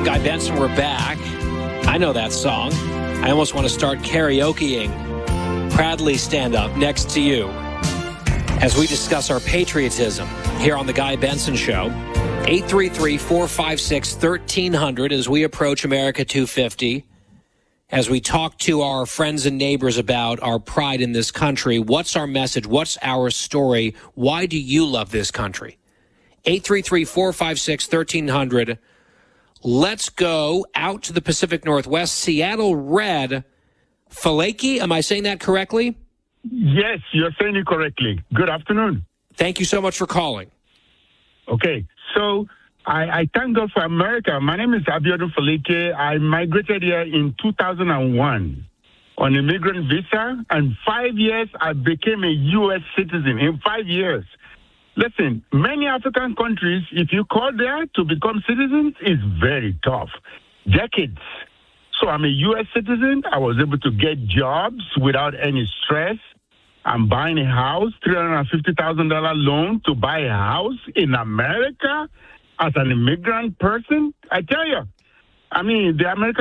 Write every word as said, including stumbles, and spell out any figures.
Guy Benson, we're back. I know that song. I almost want to start karaokeing Proudly Stand Up Next to You as we discuss our patriotism here on the Guy Benson Show. eight three three, four five six, one three zero zero as we approach America two fifty. As we talk to our friends and neighbors about our pride in this country, what's our message? What's our story? Why do you love this country? eight three three, four five six, one three zero zero. Let's go out to the Pacific Northwest. Seattle Red. Faleki, am I saying that correctly? Yes, you're saying it correctly. Good afternoon. Thank you so much for calling. Okay, so I, I thank God for America. My name is Abiodun Faleke. I migrated here in two thousand one on immigrant visa, and five years I became a U S citizen in five years. Listen, many African countries, if you call there to become citizens, it's very tough. Decades. So I'm a U S citizen. I was able to get jobs without any stress. I'm buying a house, three hundred fifty thousand dollars loan to buy a house in America as an immigrant person. I tell you, I mean, the American